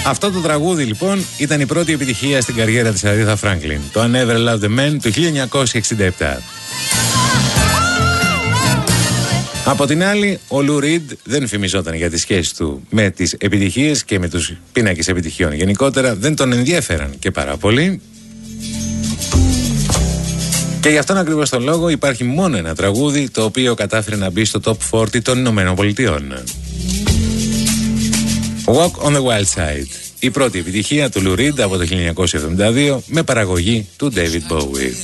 Αυτό το τραγούδι λοιπόν ήταν η πρώτη επιτυχία στην καριέρα της Aretha Franklin, το I Never Loved a Man του 1967. Από την άλλη, ο Λου Ριντ δεν φημιζόταν για τις σχέσεις του με τις επιτυχίες και με τους πίνακες επιτυχιών. Γενικότερα δεν τον ενδιέφεραν και πάρα πολύ. Και γι' αυτόν ακριβώς τον λόγο υπάρχει μόνο ένα τραγούδι το οποίο κατάφερε να μπει στο Top 40 των Ηνωμένων Πολιτειών. Walk on the Wild Side. Η πρώτη επιτυχία του Lou Reed από το 1972 με παραγωγή του David Bowie.